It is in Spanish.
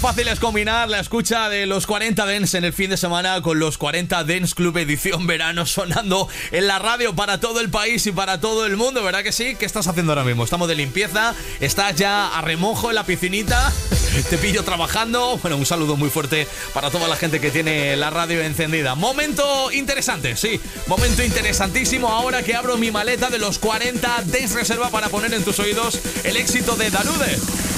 Fácil es combinar la escucha de los 40 Dance en el fin de semana con los 40 Dance Club edición verano sonando en la radio para todo el país y para todo el mundo, ¿verdad que sí? ¿Qué estás haciendo ahora mismo? Estamos de limpieza, estás ya a remojo en la piscinita, te pillo trabajando. Bueno, un saludo muy fuerte para toda la gente que tiene la radio encendida. Momento interesante, sí, momento interesantísimo ahora que abro mi maleta de los 40 Dance Reserva para poner en tus oídos el éxito de Darude.